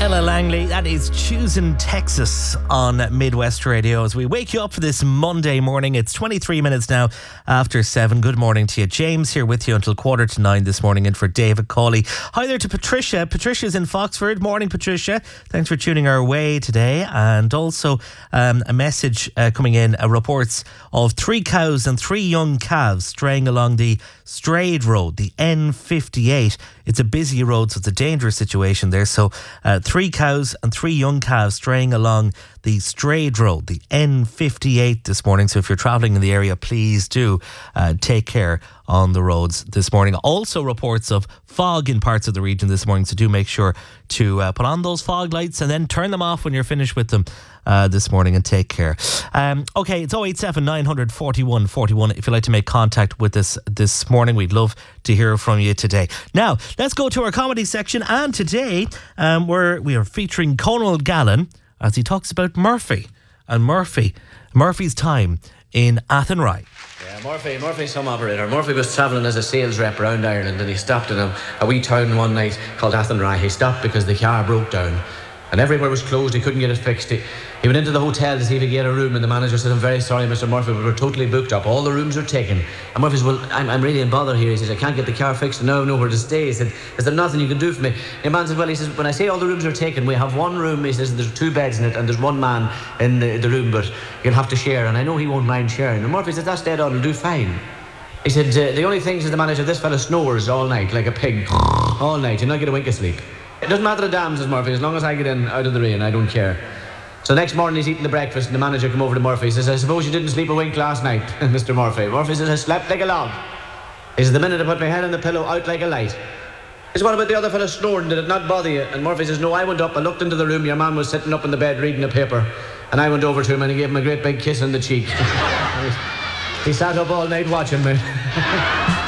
Stella Langley, that is Choosing Texas on Midwest Radio as we wake you up for this Monday morning. It's 23 minutes now after 7. Good morning to you. James here with you until 8:45 this morning, and for David Cawley. Hi there to Patricia. Patricia's in Foxford. Morning, Patricia. Thanks for tuning our way today. And also a message coming in, reports of 3 cows and 3 young calves straying along the Strayed Road, the N58. It's a busy road, so it's a dangerous situation there. So 3 cows and 3 young calves straying along the Strayed Road, the N58 this morning. So if you're travelling in the area, please do take care on the roads this morning. Also reports of fog in parts of the region this morning, so do make sure to put on those fog lights and then turn them off when you're finished with them this morning, and take care. Okay, it's 087 900 41 41 if you'd like to make contact with us this morning. We'd love to hear from you today. Now, let's go to our comedy section, and today we are featuring Conal Gallen as he talks about Murphy and Murphy's time in Athenry. Yeah, Murphy's some operator. Murphy was travelling as a sales rep around Ireland, and he stopped in a wee town one night called Athenry. He stopped because the car broke down and everywhere was closed. He couldn't get it fixed. He went into the hotel to see if he could get a room, and the manager said, "I'm very sorry, Mr. Murphy, but we're totally booked up. All the rooms are taken." And Murphy said, "Well, I'm really in bother here." He says, "I can't get the car fixed and now I have nowhere to stay." He said, "Is there nothing you can do for me?" The man said, "Well," he says, "when I say all the rooms are taken, we have one room," he says, "there's 2 beds in it and there's 1 man in the room, but you'll have to share, and I know he won't mind sharing." And Murphy said, "That's dead on, I'll do fine." He said, "The only thing," says the manager, "this fella snores all night like a pig. All night, you'll not get a wink of sleep." "It doesn't matter a damn," says Murphy, "as long as I get in out of the rain, I don't care." So next morning he's eating the breakfast, and the manager come over to Murphy. He says, "I suppose you didn't sleep a wink last night, Mr. Murphy." Murphy says, "I slept like a log." He says, "The minute I put my head on the pillow, out like a light." He says, "What about the other fella snoring? Did it not bother you?" And Murphy says, "No, I went up, I looked into the room, your man was sitting up in the bed reading a paper, and I went over to him and I gave him a great big kiss on the cheek." He sat up all night watching me.